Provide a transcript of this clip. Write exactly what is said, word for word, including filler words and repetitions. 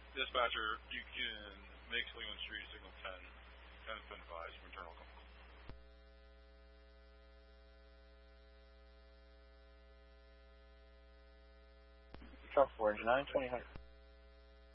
Dispatcher, you can make Cleveland Street signal ten. ten has been advised from internal call. Truck four, nine twenty hundred.